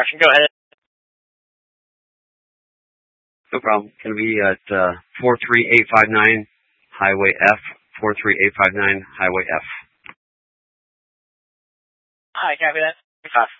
question. Go ahead. No problem. Going to be at 43859 Highway F. 43859 Highway F. Hi, copy that.